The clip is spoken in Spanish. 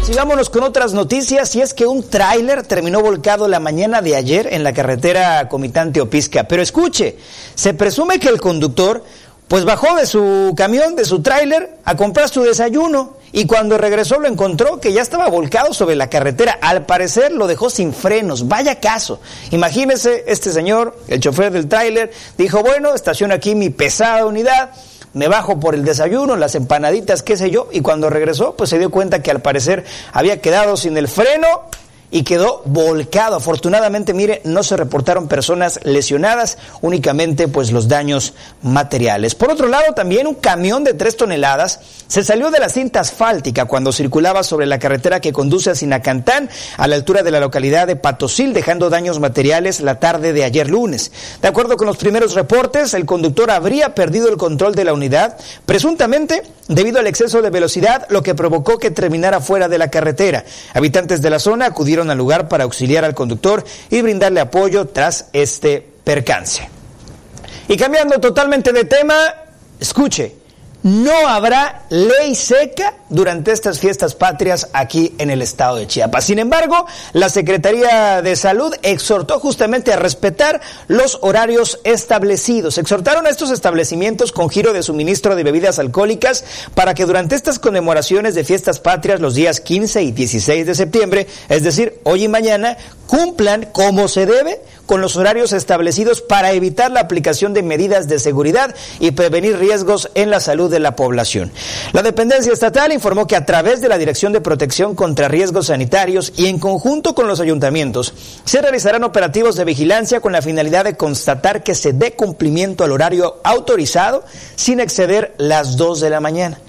Sigámonos con otras noticias, y es que un tráiler terminó volcado la mañana de ayer en la carretera Comitán-Teopisca. Pero escuche, se presume que el conductor pues bajó de su camión, de su tráiler, a comprar su desayuno, y cuando regresó lo encontró que ya estaba volcado sobre la carretera. Al parecer lo dejó sin frenos. Vaya caso. Imagínese, este señor, el chofer del tráiler, dijo, bueno, estaciono aquí mi pesada unidad, me bajo por el desayuno, las empanaditas, qué sé yo, y cuando regresó, pues se dio cuenta que al parecer había quedado sin el freno y quedó volcado. Afortunadamente, mire, no se reportaron personas lesionadas, únicamente pues los daños materiales. Por otro lado, también un camión de 3 toneladas se salió de la cinta asfáltica cuando circulaba sobre la carretera que conduce a Sinacantán, a la altura de la localidad de Patocil, dejando daños materiales la tarde de ayer lunes. De acuerdo con los primeros reportes, el conductor habría perdido el control de la unidad, presuntamente debido al exceso de velocidad, lo que provocó que terminara fuera de la carretera. Habitantes de la zona acudieron al lugar para auxiliar al conductor y brindarle apoyo tras este percance. Y cambiando totalmente de tema, escuche, no habrá ley seca durante estas fiestas patrias aquí en el estado de Chiapas. Sin embargo, la Secretaría de Salud exhortó justamente a respetar los horarios establecidos. Exhortaron a estos establecimientos con giro de suministro de bebidas alcohólicas para que durante estas conmemoraciones de fiestas patrias, los días 15 y 16 de septiembre, es decir, hoy y mañana, cumplan como se debe con los horarios establecidos para evitar la aplicación de medidas de seguridad y prevenir riesgos en la salud de la población. La dependencia estatal informó que a través de la Dirección de Protección contra Riesgos Sanitarios y en conjunto con los ayuntamientos, se realizarán operativos de vigilancia con la finalidad de constatar que se dé cumplimiento al horario autorizado sin exceder las 2 de la mañana.